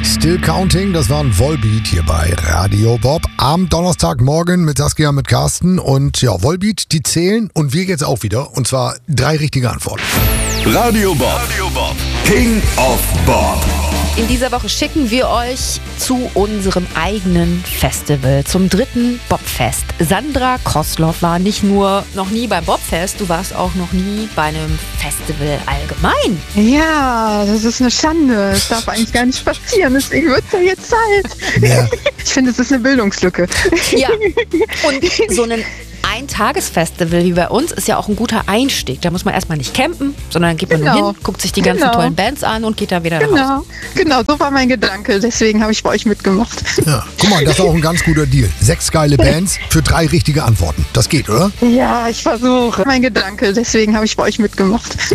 Still Counting, das war ein Volbeat hier bei Radio Bob. Am Donnerstagmorgen mit Saskia, mit Carsten. Und ja, Volbeat, die zählen und wir jetzt auch wieder. Und zwar 3 richtige Antworten. Radio Bob. King of Bob. In dieser Woche schicken wir euch zu unserem eigenen Festival, zum 3. Bobfest. Sandra Kosloff war nicht nur noch nie beim Bobfest, du warst auch noch nie bei einem Festival allgemein. Ja, das ist eine Schande. Das darf eigentlich gar nicht passieren. Deswegen wird es ja jetzt Zeit. Ja. Ich finde, es ist eine Bildungslücke. Ja, und so ein Eintagesfestival wie bei uns ist ja auch ein guter Einstieg. Da muss man erstmal nicht campen, sondern dann geht man nur hin, guckt sich die ganzen tollen Bands an und geht dann wieder nach Hause. Genau, so war mein Gedanke. Deswegen habe ich bei euch mitgemacht. Ja, guck mal, das ist auch ein ganz guter Deal. 6 geile Bands für 3 richtige Antworten. Das geht, oder? Ja, ich versuche. Mein Gedanke, deswegen habe ich bei euch mitgemacht.